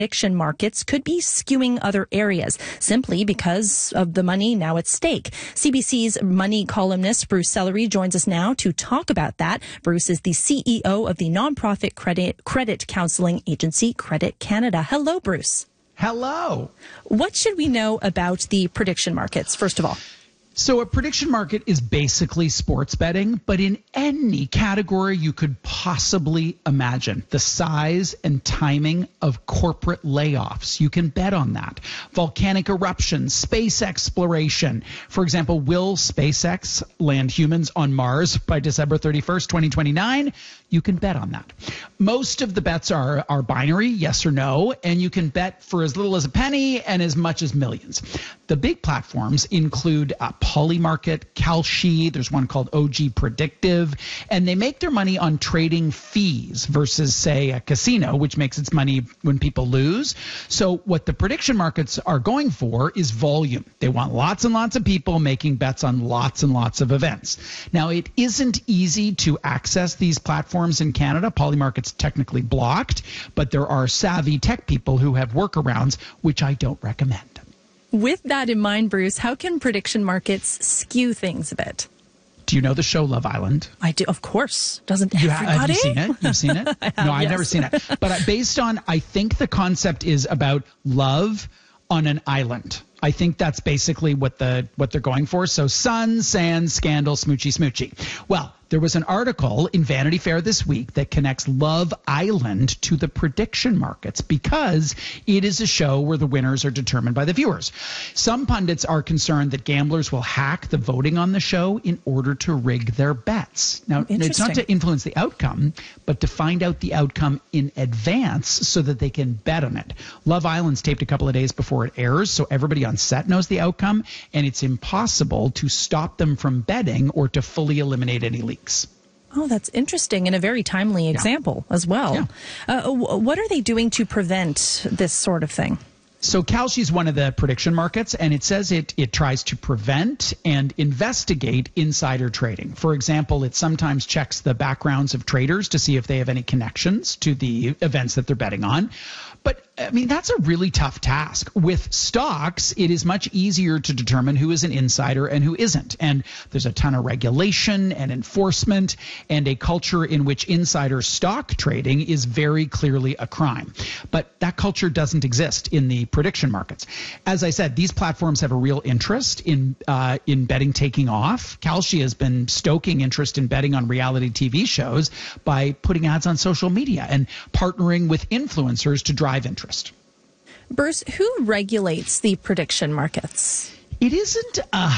prediction markets could be skewing other areas simply because of the money now at stake. CBC's money columnist Bruce Sellery joins us now to talk about that. Bruce is the CEO of the nonprofit credit counseling agency Credit Canada. Hello, Bruce. Hello. What should we know about the prediction markets, first of all? So a prediction market is basically sports betting, but in any category you could possibly imagine. The size and timing of corporate layoffs, you can bet on that. Volcanic eruptions, space exploration. For example, will SpaceX land humans on Mars by December 31st, 2029? You can bet on that. Most of the bets are binary, yes or no, and you can bet for as little as a penny and as much as millions. The big platforms include Polymarket, Kalshi, there's one called OG Predictive, and they make their money on trading fees versus, say, a casino, which makes its money when people lose. So what the prediction markets are going for is volume. They want lots and lots of people making bets on lots and lots of events. Now, it isn't easy to access these platforms in Canada. Polymarket's technically blocked, but there are savvy tech people who have workarounds, which I don't recommend. With that in mind, Bruce, how can prediction markets skew things a bit? Do you know the show Love Island? I do, of course. Doesn't everybody? Have you seen it? You've seen it? No, I've never seen it. But based on, I think the concept is about love on an island. I think that's basically what they're going for. So sun, sand, scandal, smoochy, smoochy. Well, there was an article in Vanity Fair this week that connects Love Island to the prediction markets because it is a show where the winners are determined by the viewers. Some pundits are concerned that gamblers will hack the voting on the show in order to rig their bets. Now, it's not to influence the outcome, but to find out the outcome in advance so that they can bet on it. Love Island's taped a couple of days before it airs, so everybody on set knows the outcome, and it's impossible to stop them from betting or to fully eliminate any leaks. Oh, that's interesting and a very timely example as well. Yeah. What are they doing to prevent this sort of thing? So Kalshi is one of the prediction markets, and it says it tries to prevent and investigate insider trading. For example, it sometimes checks the backgrounds of traders to see if they have any connections to the events that they're betting on. But, I mean, that's a really tough task. With stocks, it is much easier to determine who is an insider and who isn't. And there's a ton of regulation and enforcement and a culture in which insider stock trading is very clearly a crime. But that culture doesn't exist in the prediction markets. As I said, these platforms have a real interest in betting taking off. Kalshi has been stoking interest in betting on reality TV shows by putting ads on social media and partnering with influencers to drive interest. Bruce, who regulates the prediction markets? It isn't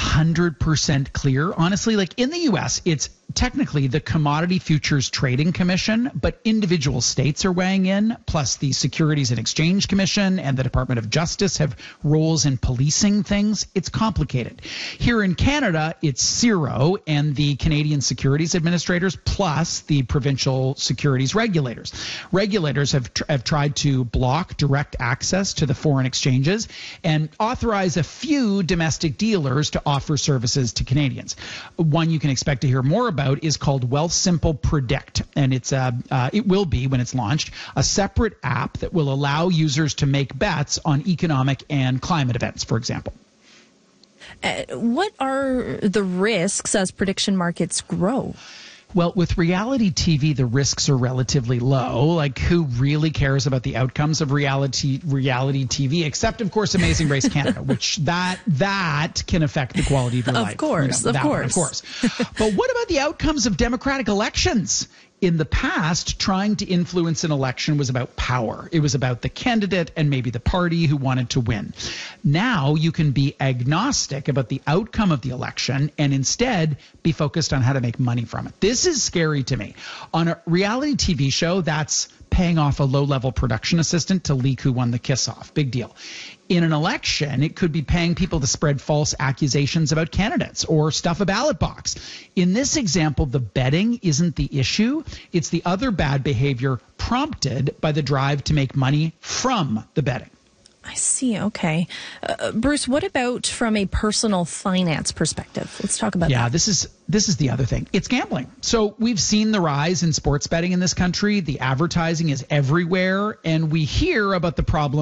100% clear. Honestly, like in the U.S., it's technically the Commodity Futures Trading Commission, but individual states are weighing in, plus the Securities and Exchange Commission and the Department of Justice have roles in policing things. It's complicated. Here in Canada, it's CIRO and the Canadian Securities Administrators, plus the provincial securities regulators. Regulators have tried to block direct access to the foreign exchanges and authorize a few domestic dealers to offer services to Canadians. One you can expect to hear more about is called Wealthsimple Predict, and it will be, when it's launched, a separate app that will allow users to make bets on economic and climate events, for example. What are the risks as prediction markets grow? Well, with reality TV, the risks are relatively low. Like, who really cares about the outcomes of reality TV? Except, of course, Amazing Race Canada, which that can affect the quality of your life. Of course. But what about the outcomes of democratic elections? In the past, trying to influence an election was about power. It was about the candidate and maybe the party who wanted to win. Now you can be agnostic about the outcome of the election and instead be focused on how to make money from it. This is scary to me. On a reality TV show, that's paying off a low-level production assistant to leak who won the kiss-off. Big deal. In an election, it could be paying people to spread false accusations about candidates or stuff a ballot box. In this example, the betting isn't the issue. It's the other bad behavior prompted by the drive to make money from the betting. I I see. Okay. Bruce, what about from a personal finance perspective? Let's talk about that. Yeah, this is the other thing. It's gambling. So we've seen the rise in sports betting in this country. The advertising is everywhere, and we hear about the problem